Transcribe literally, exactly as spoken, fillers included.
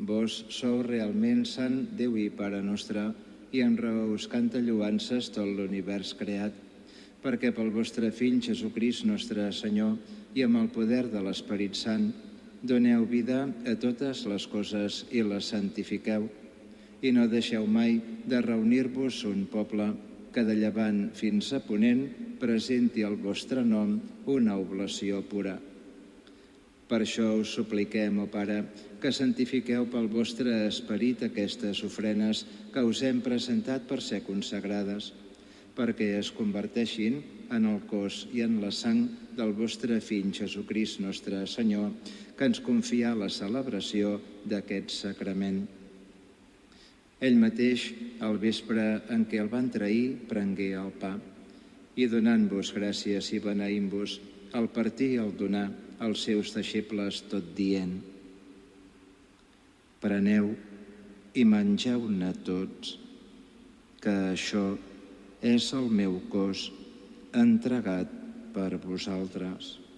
Vos sou realment sant Déu i Pare nostre, i en raó us canta lloances tot l'univers creat, perquè pel vostre Fill Jesucrist nostre Senyor i amb el poder de l'Esperit Sant doneu vida a totes les coses i les santifiqueu, i no deixeu mai de reunir-vos un poble que de llevant fins a ponent presenti al vostre nom una oblació pura. Per això us supliquem, ó Pare, que santifiqueu pel vostre esperit aquestes ofrenes que us hem presentat per ser consagrades, perquè es converteixin en el cos i en la sang del vostre Fill Jesucrist nostre Senyor, que ens confia la celebració d'aquest sacrament. Ell mateix, al vespre en què el van trair, prengué el pa, i donant-vos gràcies i beneint-vos, al partir i al donar als seus deixebles tot dient: preneu i mengeu-ne tots, que això és el meu cos entregat per vosaltres.